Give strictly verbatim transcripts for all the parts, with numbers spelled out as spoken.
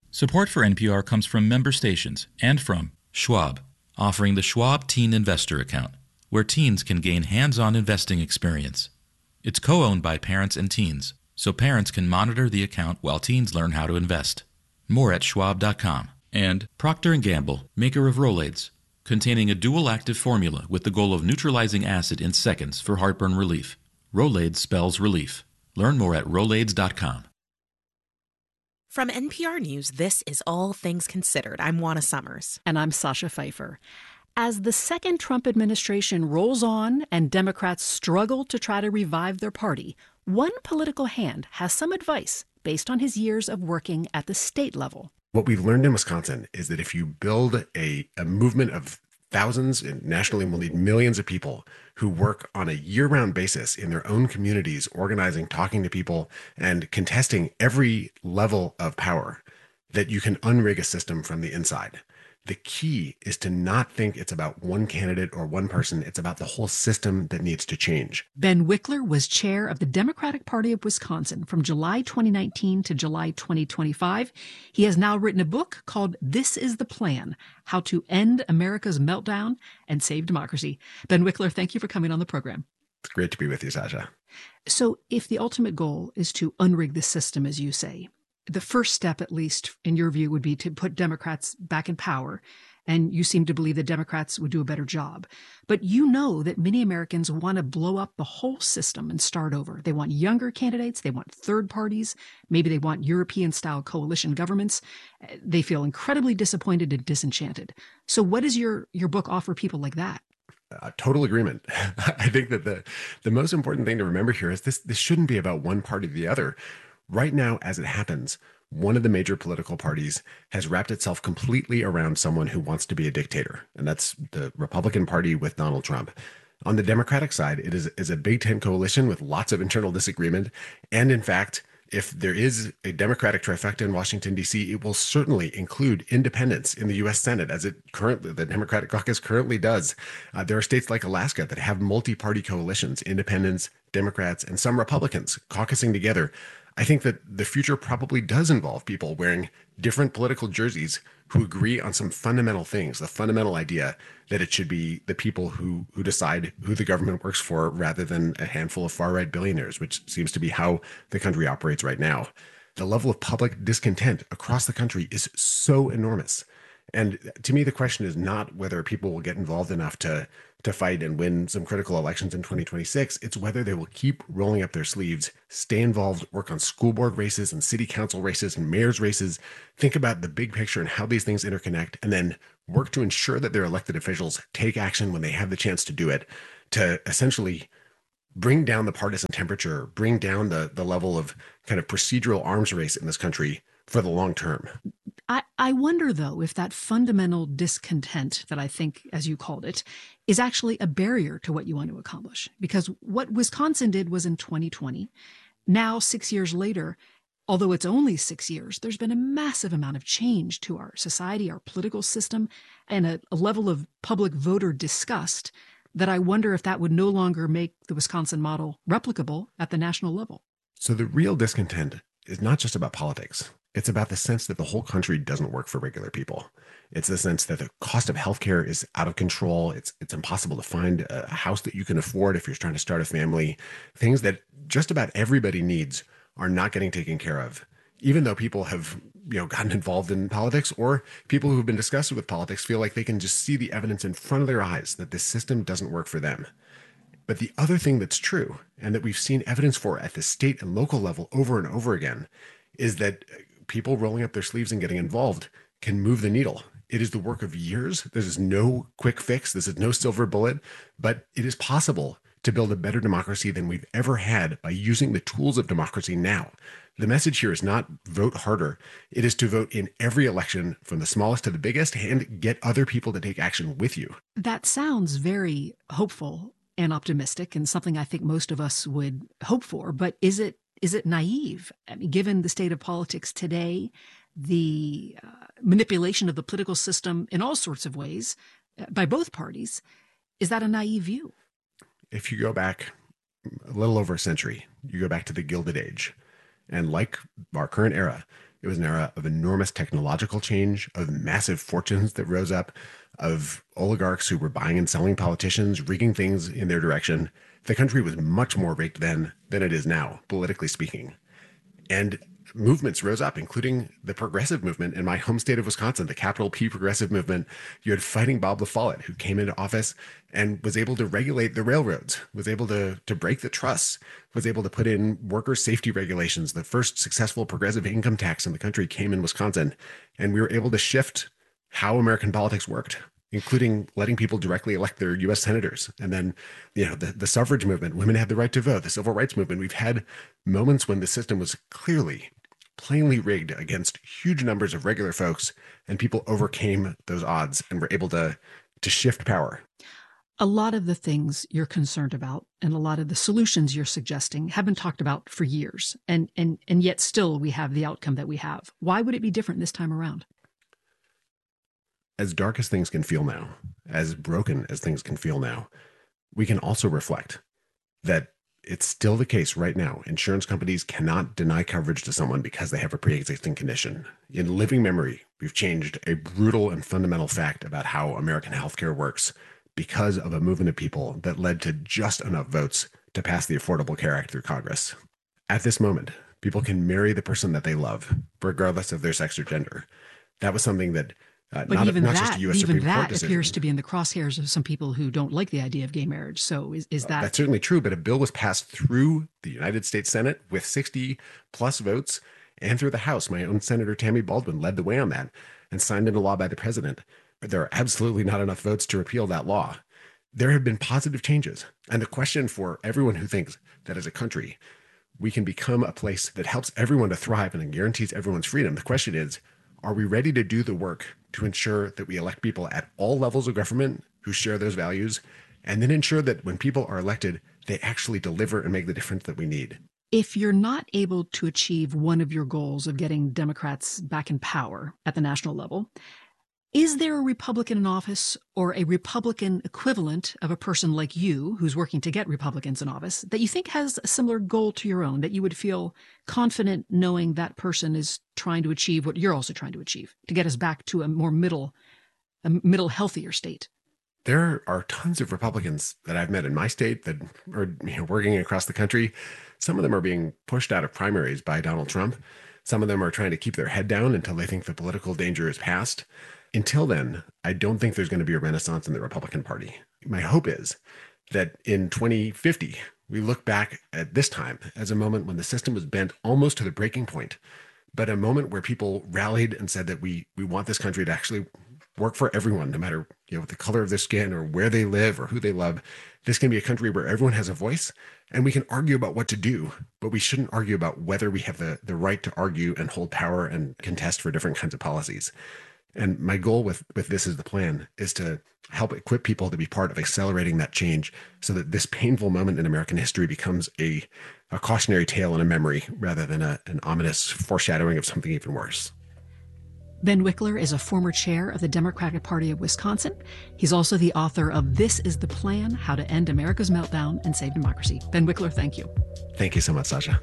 Support for N P R comes from member stations and from Schwab, offering the Schwab Teen Investor Account, where teens can gain hands-on investing experience. It's co-owned by parents and teens, so parents can monitor the account while teens learn how to invest. More at schwab dot com. And Procter and Gamble, maker of Rolaids, containing a dual-active formula with the goal of neutralizing acid in seconds for heartburn relief. Rolaids spells relief. Learn more at rolaids dot com. From N P R News, this is All Things Considered. I'm Juana Summers. And I'm Sasha Pfeiffer. As the second Trump administration rolls on and Democrats struggle to try to revive their party, one political hand has some advice based on his years of working at the state level. What we've learned in Wisconsin is that if you build a, a movement of thousands, and nationally we'll need millions of people who work on a year-round basis in their own communities, organizing, talking to people, and contesting every level of power, that you can unrig a system from the inside. The key is to not think it's about one candidate or one person. It's about the whole system that needs to change. Ben Wickler was chair of the Democratic Party of Wisconsin from July twenty nineteen to July twenty twenty-five. He has now written a book called This is the Plan: How to End America's Meltdown and Save Democracy. Ben Wickler, thank you for coming on the program. It's great to be with you, Sasha. So if the ultimate goal is to unrig the system, as you say, the first step, at least in your view, would be to put Democrats back in power. And you seem to believe that Democrats would do a better job. But you know that many Americans want to blow up the whole system and start over. They want younger candidates. They want third parties. Maybe they want European-style coalition governments. They feel incredibly disappointed and disenchanted. So what does your, your book offer people like that? Uh, total agreement. I think that the, the most important thing to remember here is this, this shouldn't be about one party or the other. Right now, as it happens, one of the major political parties has wrapped itself completely around someone who wants to be a dictator, and that's the Republican Party with Donald Trump. On the Democratic side, it is, is a Big Ten coalition with lots of internal disagreement. And in fact, if there is a Democratic trifecta in Washington, D C, it will certainly include independents in the U S Senate, as it currently, the Democratic caucus currently does. Uh, there are states like Alaska that have multi-party coalitions, independents, Democrats, and some Republicans caucusing together. I think that the future probably does involve people wearing different political jerseys who agree on some fundamental things, the fundamental idea that it should be the people who who decide who the government works for rather than a handful of far-right billionaires, which seems to be how the country operates right now. The level of public discontent across the country is so enormous. And to me, the question is not whether people will get involved enough to to fight and win some critical elections in twenty twenty-six. It's whether they will keep rolling up their sleeves, stay involved, work on school board races and city council races and mayor's races, think about the big picture and how these things interconnect, and then work to ensure that their elected officials take action when they have the chance to do it, to essentially bring down the partisan temperature, bring down the, the level of kind of procedural arms race in this country for the long term. I, I wonder, though, if that fundamental discontent that I think, as you called it, is actually a barrier to what you want to accomplish. Because what Wisconsin did was in twenty twenty. Now, six years later, although it's only six years, there's been a massive amount of change to our society, our political system, and a, a level of public voter disgust that I wonder if that would no longer make the Wisconsin model replicable at the national level. So the real discontent is not just about politics. It's about the sense that the whole country doesn't work for regular people. It's the sense that the cost of healthcare is out of control. It's it's impossible to find a house that you can afford if you're trying to start a family. Things that just about everybody needs are not getting taken care of, even though people have, you know, gotten involved in politics, or people who've been disgusted with politics feel like they can just see the evidence in front of their eyes that this system doesn't work for them. But the other thing that's true, and that we've seen evidence for at the state and local level over and over again, is that people rolling up their sleeves and getting involved can move the needle. It is the work of years. This is no quick fix. This is no silver bullet, but it is possible to build a better democracy than we've ever had by using the tools of democracy now. The message here is not vote harder. It is to vote in every election from the smallest to the biggest and get other people to take action with you. That sounds very hopeful and optimistic, and something I think most of us would hope for. But is it is it naive? I mean, given the state of politics today, the uh, manipulation of the political system in all sorts of ways uh, by both parties, is that a naive view? If you go back a little over a century, you go back to the Gilded Age, and like our current era, It was an era of enormous technological change, of massive fortunes that rose up, of oligarchs who were buying and selling politicians, rigging things in their direction. The country was much more rigged then than it is now, politically speaking. And movements rose up, including the progressive movement in my home state of Wisconsin, the capital P progressive movement. You had Fighting Bob La Follette, who came into office and was able to regulate the railroads, was able to, to break the trusts, was able to put in worker safety regulations. The first successful progressive income tax in the country came in Wisconsin. And we were able to shift how American politics worked, including letting people directly elect their U S senators. And then, you know, the, the suffrage movement, women had the right to vote, the civil rights movement. We've had moments when the system was clearly, plainly rigged against huge numbers of regular folks, and people overcame those odds and were able to, to shift power. A lot of the things you're concerned about and a lot of the solutions you're suggesting have been talked about for years. And, and, and yet still we have the outcome that we have. Why would it be different this time around? As dark as things can feel now, as broken as things can feel now, we can also reflect that it's still the case right now. Insurance companies cannot deny coverage to someone because they have a pre-existing condition. In living memory, we've changed a brutal and fundamental fact about how American healthcare works because of a movement of people that led to just enough votes to pass the Affordable Care Act through Congress. At this moment, people can marry the person that they love, regardless of their sex or gender. That was something that Uh, but not, even not that, just a U S even Supreme Court that decision. appears to be in the crosshairs of some people who don't like the idea of gay marriage. So is, is that... That's certainly true, but a bill was passed through the United States Senate with sixty plus votes and through the House. My own Senator Tammy Baldwin led the way on that and signed into law by the president. But there are absolutely not enough votes to repeal that law. There have been positive changes. And the question for everyone who thinks that as a country, we can become a place that helps everyone to thrive and guarantees everyone's freedom, the question is, are we ready to do the work to ensure that we elect people at all levels of government who share those values, and then ensure that when people are elected, they actually deliver and make the difference that we need? If you're not able to achieve one of your goals of getting Democrats back in power at the national level, is there a Republican in office or a Republican equivalent of a person like you who's working to get Republicans in office that you think has a similar goal to your own, that you would feel confident knowing that person is trying to achieve what you're also trying to achieve, to get us back to a more middle, a middle, healthier state? There are tons of Republicans that I've met in my state that are, you know, working across the country. Some of them are being pushed out of primaries by Donald Trump. Some of them are trying to keep their head down until they think the political danger is past. Until then, I don't think there's going to be a renaissance in the Republican Party. My hope is that in twenty fifty, we look back at this time as a moment when the system was bent almost to the breaking point, but a moment where people rallied and said that we we want this country to actually work for everyone, no matter, you know, the color of their skin or where they live or who they love. This can be a country where everyone has a voice, and we can argue about what to do, but we shouldn't argue about whether we have the, the right to argue and hold power and contest for different kinds of policies. And my goal with, with This Is the Plan is to help equip people to be part of accelerating that change so that this painful moment in American history becomes a, a cautionary tale and a memory rather than a, an ominous foreshadowing of something even worse. Ben Wickler is a former chair of the Democratic Party of Wisconsin. He's also the author of This Is the Plan, How to End America's Meltdown and Save Democracy. Ben Wickler, thank you. Thank you so much, Sasha.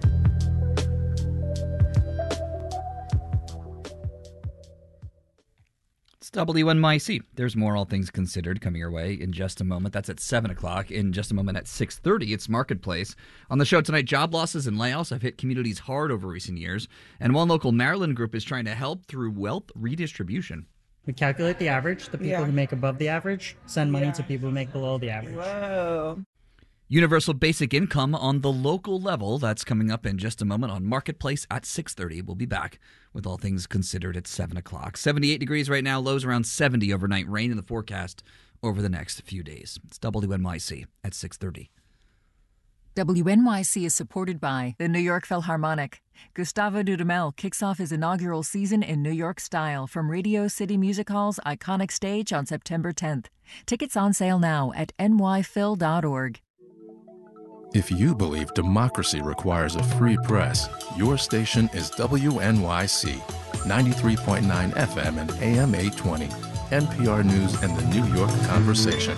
W N Y C. There's more All Things Considered coming your way in just a moment. That's at seven o'clock. In just a moment at six thirty, it's Marketplace. On the show tonight, job losses and layoffs have hit communities hard over recent years, and one local Maryland group is trying to help through wealth redistribution. We calculate the average. The people yeah. who make above the average send money yeah. to people who make below the average. Whoa. Universal basic income on the local level. That's coming up in just a moment on Marketplace at six thirty. We'll be back with All Things Considered at seven o'clock. seventy-eight degrees right now, lows around seventy overnight, rain in the forecast over the next few days. It's W N Y C at six thirty. W N Y C is supported by the New York Philharmonic. Gustavo Dudamel kicks off his inaugural season in New York style from Radio City Music Hall's iconic stage on September tenth. Tickets on sale now at N Y phil dot org. If you believe democracy requires a free press, your station is W N Y C, ninety-three point nine F M and A M eight twenty, N P R News and the New York Conversation.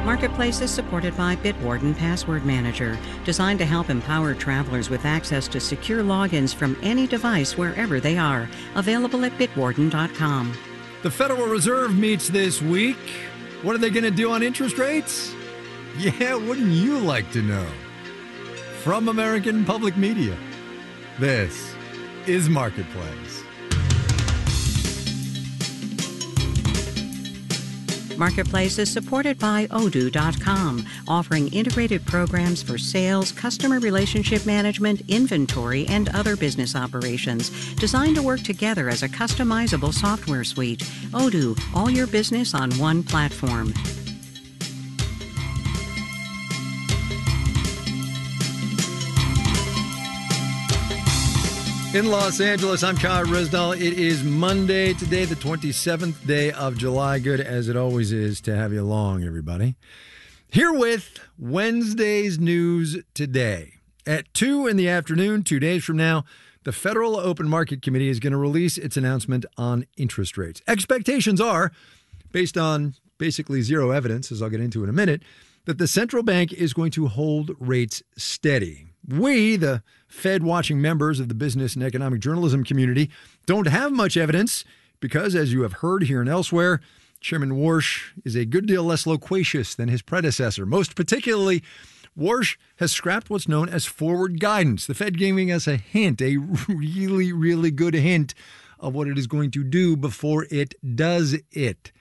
Marketplace is supported by Bitwarden Password Manager, designed to help empower travelers with access to secure logins from any device wherever they are. Available at bitwarden dot com. The Federal Reserve meets this week. What are they going to do on interest rates? Yeah, wouldn't you like to know? From American Public Media, this is Marketplace. Marketplace is supported by odoo dot com, offering integrated programs for sales, customer relationship management, inventory, and other business operations, designed to work together as a customizable software suite. Odoo, all your business on one platform. In Los Angeles, I'm Kyle Resdahl. It is Monday today, the twenty-seventh day of July. Good as it always is to have you along, everybody. Here with Wednesday's news today. At two in the afternoon, two days from now, the Federal Open Market Committee is going to release its announcement on interest rates. Expectations are, based on basically zero evidence, as I'll get into in a minute, that the central bank is going to hold rates steady. We, the Fed-watching members of the business and economic journalism community, don't have much evidence because, as you have heard here and elsewhere, Chairman Warsh is a good deal less loquacious than his predecessor. Most particularly, Warsh has scrapped what's known as forward guidance, the Fed giving us a hint, a really, really good hint of what it is going to do before it does it.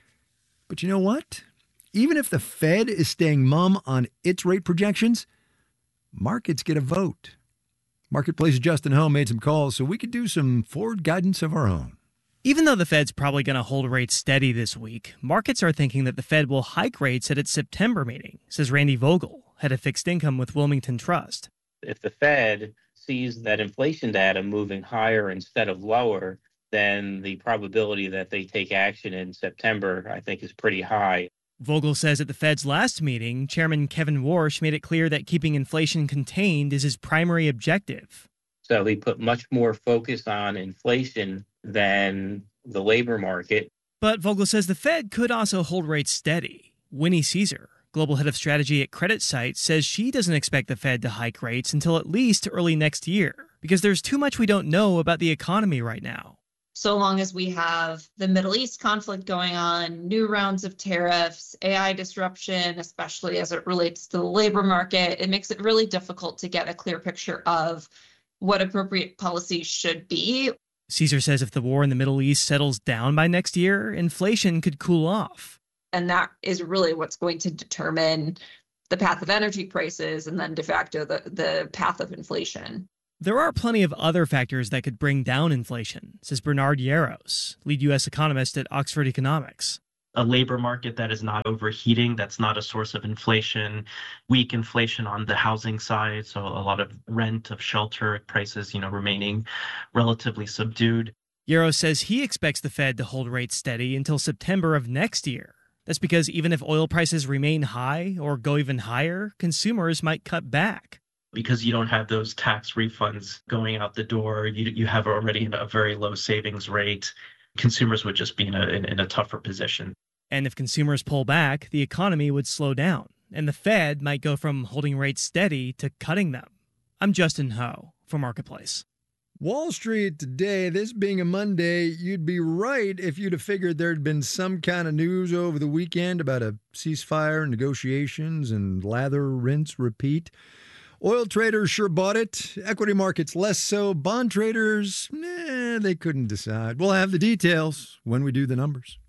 But you know what? Even if the Fed is staying mum on its rate projections, markets get a vote. Marketplace's Justin Ho made some calls so we could do some forward guidance of our own. Even though the Fed's probably going to hold rates steady this week, markets are thinking that the Fed will hike rates at its September meeting, says Randy Vogel, head of fixed income with Wilmington Trust. If the Fed sees that inflation data moving higher instead of lower, then the probability that they take action in September, I think, is pretty high. Vogel says at the Fed's last meeting, Chairman Kevin Warsh made it clear that keeping inflation contained is his primary objective. So he put much more focus on inflation than the labor market. But Vogel says the Fed could also hold rates steady. Winnie Caesar, global head of strategy at CreditSights, says she doesn't expect the Fed to hike rates until at least early next year because there's too much we don't know about the economy right now. So long as we have the Middle East conflict going on, new rounds of tariffs, A I disruption, especially as it relates to the labor market, it makes it really difficult to get a clear picture of what appropriate policy should be. Caesar says if the war in the Middle East settles down by next year, inflation could cool off. And that is really what's going to determine the path of energy prices and then de facto the, the path of inflation. There are plenty of other factors that could bring down inflation, says Bernard Yaros, lead U S economist at Oxford Economics. A labor market that is not overheating, that's not a source of inflation, weak inflation on the housing side, so a lot of rent, of shelter prices, you know, remaining relatively subdued. Yaros says he expects the Fed to hold rates steady until September of next year. That's because even if oil prices remain high or go even higher, consumers might cut back. Because you don't have those tax refunds going out the door, you you have already a very low savings rate. Consumers would just be in a in, in a tougher position. And if consumers pull back, the economy would slow down, and the Fed might go from holding rates steady to cutting them. I'm Justin Ho for Marketplace. Wall Street today, this being a Monday, you'd be right if you'd have figured there'd been some kind of news over the weekend about a ceasefire, negotiations, and lather, rinse, repeat. Oil traders sure bought it. Equity markets less so. Bond traders, eh, they couldn't decide. We'll have the details when we do the numbers.